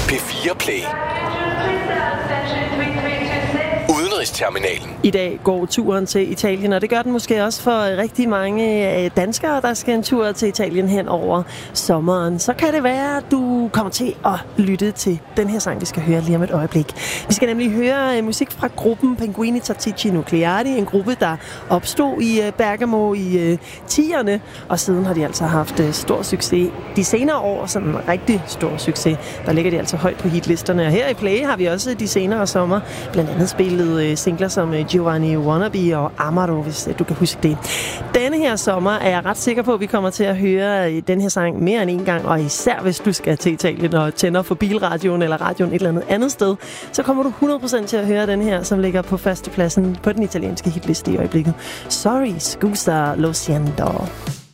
P4 Play. Udenrigsterminalen. I dag går turen til Italien, og det gør den måske også for rigtig mange danskere, der skal en tur til Italien hen over sommeren. Så kan det være, at du kommer til at lytte til den her sang, vi skal høre lige om et øjeblik. Vi skal nemlig høre musik fra gruppen Pinguini Tattici Nucleari, en gruppe, der opstod i Bergamo i 10'erne, og siden har de altså haft stor succes. De senere år, sådan en rigtig stor succes, der ligger de altså højt på hitlisterne. Og her i Play har vi også de senere sommer blandt andet spillet singler som Giovanni Wannabe og Amaro, hvis du kan huske det. Denne her sommer er jeg ret sikker på, at vi kommer til at høre den her sang mere end en gang, og især hvis du skal til Italien og tænder for bilradioen eller radioen et eller andet sted, så kommer du 100% til at høre den her, som ligger på førstepladsen på den italienske hitliste i øjeblikket. Sorry, scusa, lo siento.